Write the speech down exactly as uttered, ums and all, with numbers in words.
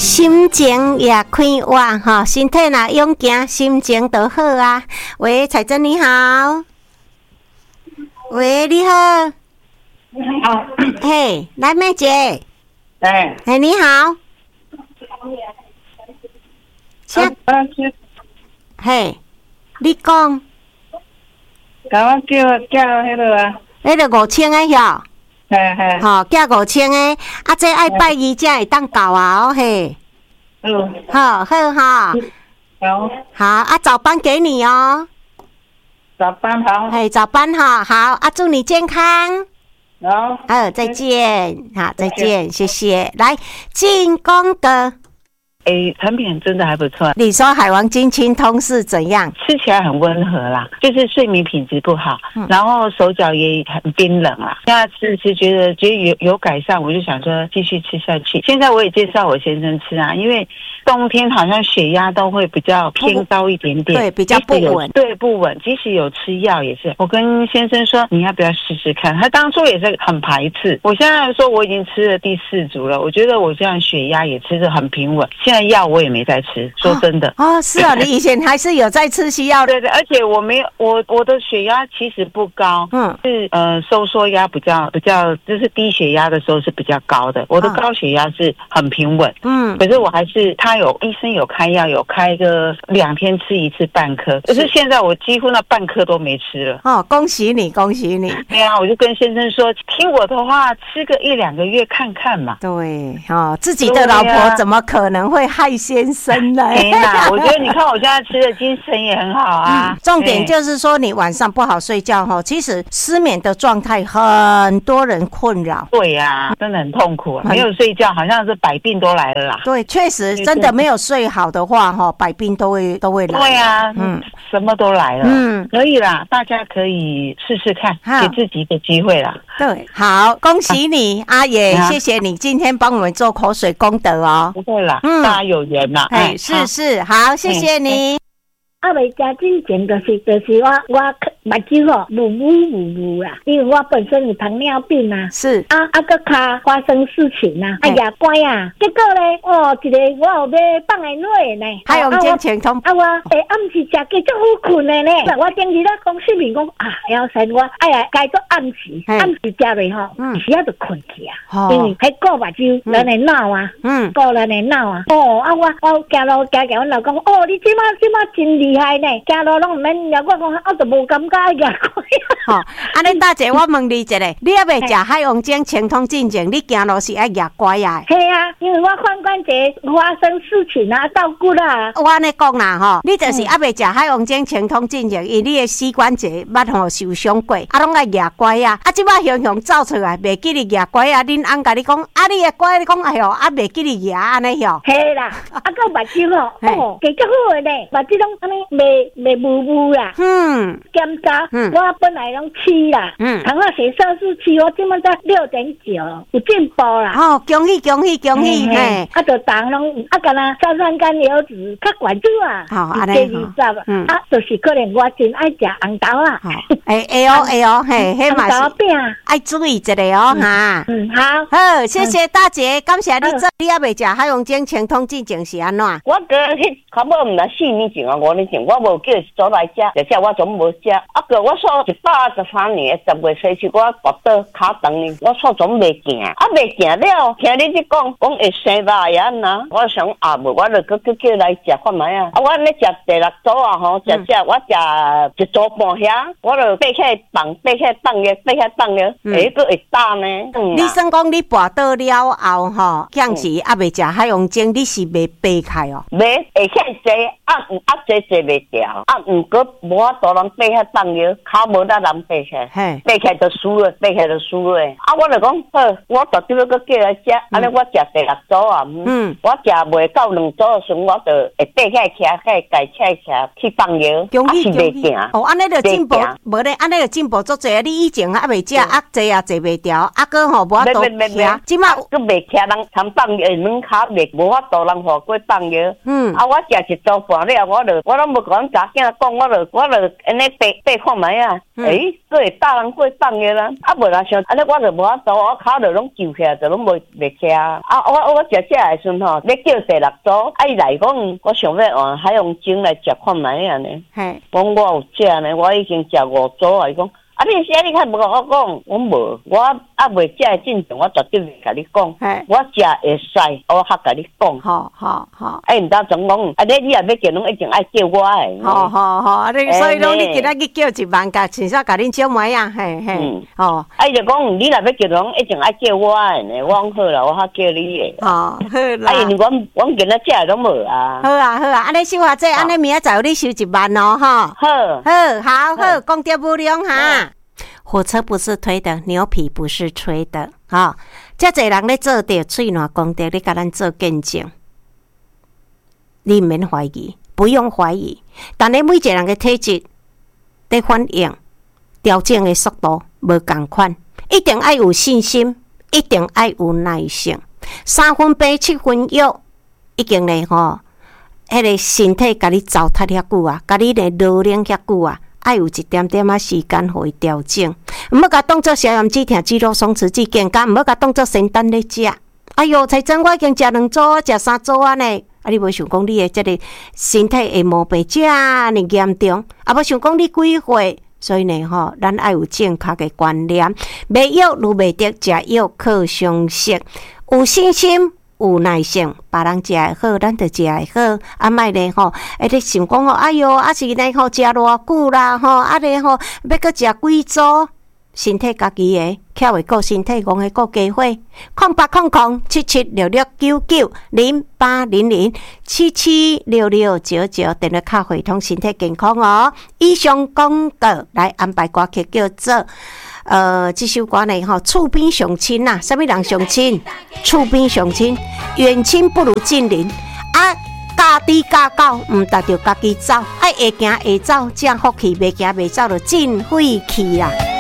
心情也开活哈，身体若勇行，心情就好啊。喂，彩珍你好。喂，你好。 你好。 嘿，来妹姐。 哎。 哎，你好。 请。 嘿，你讲。 甲我叫叫迄落啊。 迄个五千个哟。 嘿嘿。 吼，寄五千个，啊，这爱拜二才会当到啊，哦嘿。 嗯。 好，好哈。 好。 好啊，早班给你哦。 早班好。 嘿，早班哈，好啊，祝你健康。 好。 好，再见，好，再见，谢谢。来，进攻的。 诶，产品真的还不错。 你说海王金清通是怎样？ 吃起来很温和啦，就是睡眠品质不好，嗯、然后手脚也很冰冷啦。现在吃吃觉得觉得有有改善，我就想说继续吃下去。现在我也介绍我先生吃啊，因为冬天好像血压都会比较偏高一点点， 对，比较不稳， 对，不稳。即使有吃药也是。我跟先生说你要不要试试看？他当初也是很排斥。我现在说我已经吃了第四组了，我觉得我这样血压也吃得很平稳。现在药我也没在吃，说真的。 哦，哦是啊，你以前还是有在吃西药的。 对对，而且我没有，我我的血压其实不高，嗯，是呃收缩压比较比较，就是低血压的时候是比较高的。我的高血压是很平稳，嗯，可是我还是他有医生有开药，有开个两天吃一次半颗，可是现在我几乎那半颗都没吃了。 哦，恭喜你，恭喜你！ 对啊，我就跟先生说，听我的话，吃个一两个月看看嘛。 对，哦，自己的老婆怎么可能会害先生呢？ 天哪，我觉得你看我现在吃的精神也很好啊。 嗯、重点就是说你晚上不好睡觉哈，其实失眠的状态很多人困扰。 对呀、啊，真的很痛苦、啊，没有睡觉好像是百病都来了啦。 对，确实真的没有睡好的话哈，百病都会都会来。 对呀、啊，嗯，什么都来了。嗯，可以啦，大家可以试试看，给自己一个机会啦。 对，好，恭喜你，阿、啊、爷，谢谢你今天帮我们做口水功德哦。 不会啦，嗯，大家有缘啦。 哎，是是，好，谢谢你。 啊，未食之前就是就是我我目睭吼雾雾雾雾啦，因为我本身有糖尿病啊， 是啊啊个卡发生事情啊，哎呀乖啊，结果咧，哦，一个我有要放的卵呢， 还有金钱通啊我诶暗时食计足好困的呢，我顶日咧讲视频讲啊，要生我哎呀该做暗时，暗时食落吼，嗯，时啊就困去啊，因为迄顾目睭咱的脑啊，嗯，顾咱的脑啊，哦啊我我行路行行，阮老公哦，你即马即马真厉害呢，行路拢毋免了，我讲我就无感觉呀。 吼，安尼大姐，我问你一个，你还未食海王精清通进前，你行路是爱牙乖啊？ 系啊，因为我髋关节发生事情啊，照顾啦。 我安尼讲啦吼，你就是还未食海王精清通进前，因你的膝关节捌吼受伤过，啊，拢爱牙乖啊。啊，即摆雄雄走出来，袂记你牙乖啊。恁翁甲你讲，啊，你的乖，你讲哎哟，啊，袂记你牙安尼哟。 系啦，啊，个目睭哦，哦，几足好诶咧，目睭拢安尼袂袂雾雾啦。嗯，检查，嗯，我本来拢七啦，嗯，糖化血色素七，我今麦在六点九，有进步啦。 哦，恭喜恭喜恭喜！嘿， 啊，就糖拢啊，干那三酸甘油脂较悬住啊， 好，安尼好，嗯，啊，就是可能我真爱食红豆啦。 好，哎哎哦哎哦，嘿，迄嘛是爱注意一下哦哈。 嗯，好， 好，谢谢大姐，感谢你做，你还未食海王精清通进前是安怎？ 我个迄差不多毋若四年前啊，五年前，我无叫做来食，就食我总无食。啊个我说一百十三年十月初七，我跋倒骹长呢，我说总袂行，啊袂行了，听你即讲讲会生肉呀呐，我想啊无，我就搁搁叫来食看卖啊。啊我咧食第六组啊吼，食食我食一组半遐，我就爬起来放，爬起来放个，爬起来放个，诶个会打呢。 你算讲你跋倒了后吼，像是啊袂食海王精，你是袂爬开哦？ 袂会起来坐，啊啊坐坐袂掉，啊毋过无法度人爬起来放个，骹无得人爬起来，爬起来就输了，爬起来就输了。啊我就讲好，我绝对要搁叫来食，安尼我食第六组啊，嗯，我食袂到两组的时候，我就会爬起来徛起来，家起来徛去放药， 恭喜恭喜！哦，安尼就进步，无咧，安尼就进步足侪。你以前还袂食，啊坐也坐袂掉，啊个吼无法度徛，即马佮袂徛人通放药，软骹袂无法度人互过放药。嗯，啊我食一组半了，我就我拢无甲阮查囝讲，我就我就安尼爬爬看卖啊， 诶，所以大人过放的啦，啊无啦想，安尼我就无法度，我脚就拢揪起来，就拢袂袂起啊。啊，我我食食的时阵吼，要叫第六组，啊伊来讲，我想要换海洋精来食看卖安尼。嘿，讲我有食呢，我已经食五组啊，伊讲。啊！你啥你较无甲我讲，我无，我啊未食的进前，我绝对袂甲你讲。我食会使，我较甲你讲。 好好好。 哎，毋当总讲，啊你你也要叫，拢一定爱叫我诶。 好好好，啊你所以讲你今仔日叫一万甲，至少甲恁小妹啊，嘿嘿。嗯。哦。啊， 伊就讲，你若要叫，拢一定爱叫我诶。我讲好啦，我较叫你诶。 哦，好啦。 啊，因为我我今仔食拢无啊。 好啊好啊，安尼小华姐，安尼明仔载有你收一万哦，哈。 好。 好好好，讲得无量哈。火车不是推的，牛皮不是吹的，哈、哦！遮侪人咧做着喙暖功德，咧甲咱做见证，你唔免怀疑，不用怀疑。但你每一个人嘅体质咧反应调整嘅速度无共款，一定爱有信心，一定爱有耐性。三分病七分药，已经咧吼，迄个身体甲你糟蹋遐久啊，甲你咧劳累遐久啊。爱有一点点啊时间互伊调整，毋要甲当作消炎止痛、肌肉松弛剂健康，毋要甲当作仙丹咧食。哎哟，才真我已经食两组啊，食三组啊呢。啊，你无想讲你诶这个身体会毛病遮尔严重，啊，无想讲你几岁，所以呢吼，咱爱有正确诶观念，袂药如袂得，食药靠常识，有信心。有耐性，别人食会好，咱就食会好。啊，莫咧吼，哎，你想讲吼，哎哟，啊是咧吼，食偌久啦吼，啊咧吼，要搁食几组，身体家己诶，巧会顾身体，讲会顾家伙。空八空空七七六六九九零八零零七七六六九九，电话卡汇通身体健康哦。以上广告来安排歌曲叫做。呃，这首歌呢，吼，厝边相亲呐，什么人相亲？厝边相亲，远亲不如近邻。啊，家己家狗，唔达着家己走，爱会行会走，这福气；袂行袂走，就真晦气啦。